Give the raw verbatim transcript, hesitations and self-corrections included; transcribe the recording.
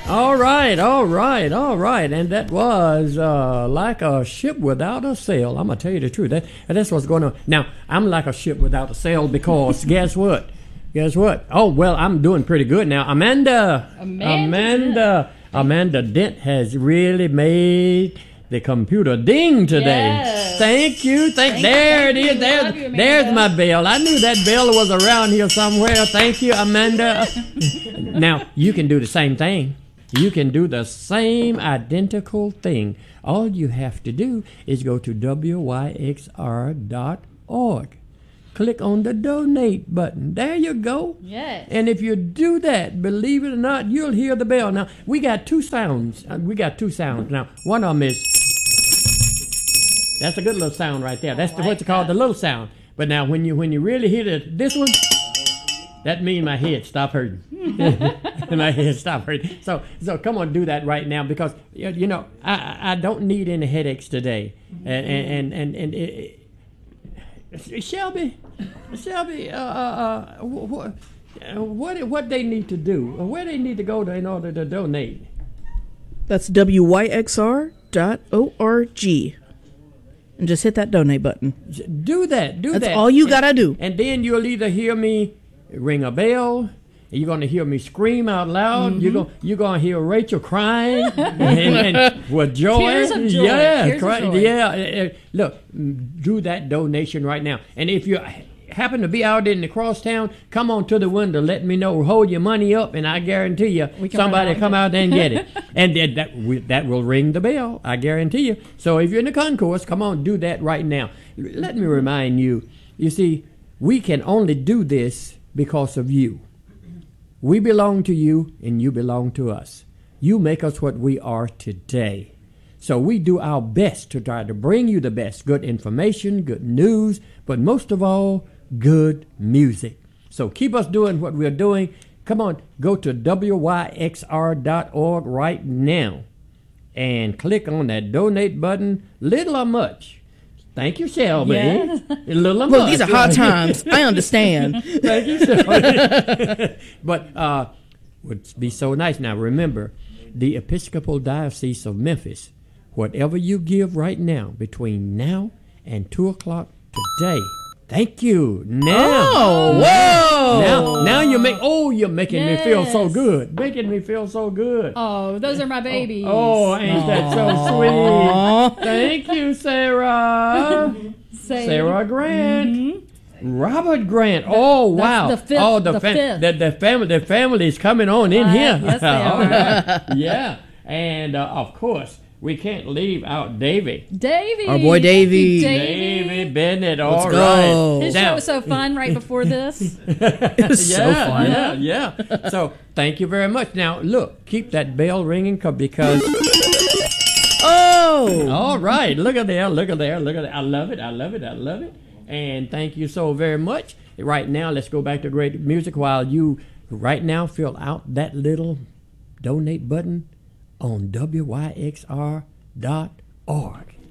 All right, all right, all right. And that was uh, like a ship without a sail. I'm going to tell you the truth. That, that's what's going on. Now, I'm like a ship without a sail because guess what? Guess what? Oh, well, I'm doing pretty good now. Amanda. Amanda. Amanda. Amanda Dent has really made the computer ding today. Yes. Thank you. Thank, Thank there you. it is. There's, Love you, Amanda. there's my bell. I knew that bell was around here somewhere. Thank you, Amanda. Now, you can do the same thing. You can do the same identical thing. All you have to do is go to W Y X R dot org. Click on the donate button. There you go. Yes. And if you do that, believe it or not, you'll hear the bell. Now, we got two sounds. Uh, We got two sounds. Now, one of them is, that's a good little sound right there. That's the, like what's it called, that. the little sound. But now, when you when you really hear it, this one, that means my head stop hurting. My head stop hurting. So, so come on, do that right now because you you know I I I don't need any headaches today. And and and and, and it, it, Shelby, Shelby, uh, uh, uh, what what what they need to do, where they need to go to in order to donate. That's W Y X R dot org. And just hit that donate button. Do that. Do That's that. all you And- gotta do. And then you'll either hear me ring a bell. You're gonna hear me scream out loud. Mm-hmm. You're gonna you're gonna hear Rachel crying and, and with joy. Tears of joy. Yeah, Tears of cry- joy. yeah. uh, uh, Look, mm, do that donation right now. And if you happen to be out in the crosstown, come on to the window. Let me know. Hold your money up, and I guarantee you, We can somebody run out come and out there and get it. And then that we, that will ring the bell. I guarantee you. So if you're in the concourse, come on, do that right now. Let me remind you. You see, we can only do this because of you. We belong to you, and you belong to us. You make us what we are today. So we do our best to try to bring you the best, good information, good news, but most of all, good music. So keep us doing what we're doing. Come on, go to W Y X R dot org right now and click on that donate button, little or much. Thank you, Shelby. Yes. Little or Look, much. these are hard times. I understand. Thank you, Shelby. But uh, would be so nice. Now, remember, the Episcopal Diocese of Memphis, whatever you give right now, between now and two o'clock today, thank you. Now. Oh, whoa. Now, now you make, oh, you're making me feel so Yes. good. Making me feel so good. Oh, those are my babies. Oh, ain't that so Aw. sweet? Thank you, Sarah. Say- Sarah Grant. Robert Grant. Oh, that's wow. the fifth- oh, the, the fam- fifth. the, the family the family's coming on in Uh, here. yes, they All are. right. Yeah. And, uh, of course, we can't leave out Davy. Davey. Our boy Davey. Davey. Davy Bennett. All Let's right. go. His Now- show was so fun right before this. It's so yeah, fun. yeah, yeah. So thank you very much. Now look, keep that bell ringing co- because. Oh. All right, look at there, look at there, look at there. I love it, I love it, I love it. And thank you so very much. Right now, let's go back to great music while you right now fill out that little donate button on W Y X R dot org.